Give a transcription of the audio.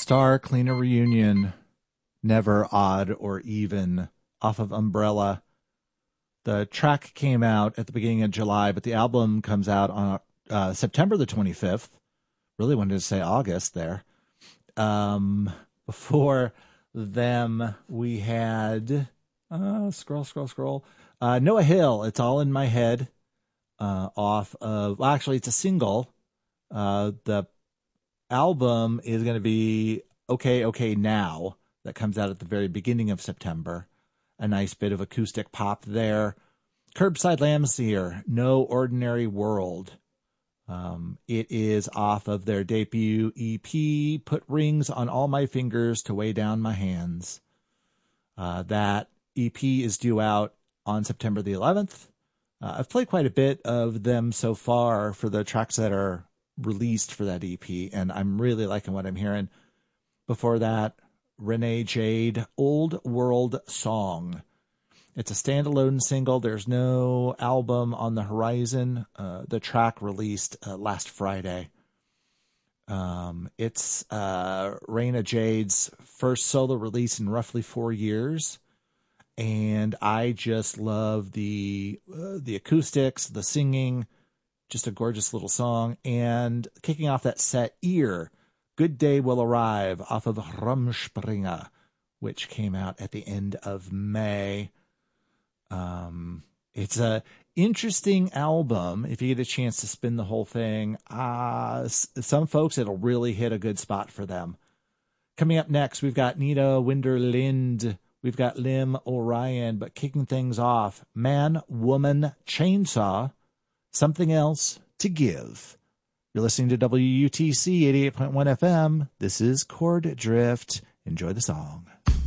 Star Cleaner Reunion, Never Odd or Even, off of Umbrella. The track came out at the beginning of July, but the album comes out on September the 25th. Really wanted to say August there. Before them, we had scroll. Noah Hill, It's All in My Head, off of, well, actually, it's a single. The album is going to be Okay Now, that comes out at the very beginning of September. A nice bit of acoustic pop there. Curbside Lamsier, No Ordinary World. It is off of their debut EP, Put Rings on All My Fingers to Weigh Down My Hands. That EP is due out on September the 11th. I've played quite a bit of them so far for the tracks that are released for that EP, and I'm really liking what I'm hearing. Before that, Renee Jade, Old World Song. It's a standalone single. There's no album on the horizon. The track released last Friday. It's Raina Jade's first solo release in roughly 4 years. And I just love the acoustics, the singing, just a gorgeous little song. And kicking off that set, Ear, Good Day Will Arrive, off of Rumspringa, which came out at the end of May. It's a interesting album. If you get a chance to spin the whole thing, some folks, it'll really hit a good spot for them. Coming up next, we've got Nita Winderlind. We've got Lim Orion, but kicking things off, Man, Woman, Chainsaw, Something Else to Give. You're listening to WUTC 88.1 FM. This is Chord Drift. Enjoy the song.